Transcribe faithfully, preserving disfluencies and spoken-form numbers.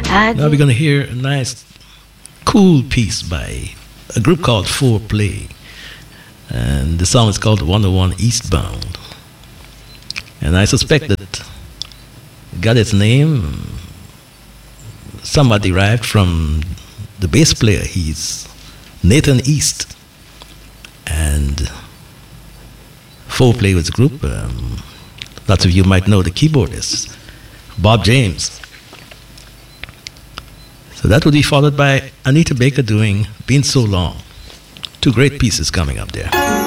Now we're going to hear a nice, cool piece by a group called Foreplay. And the song is called one oh one Eastbound. And I suspect that it got its name somewhat derived from the bass player. He's Nathan East. And Foreplay was a group. Um, lots of you might know the keyboardist, Bob James. So that would be followed by Anita Baker doing Been So Long. Two great pieces coming up there.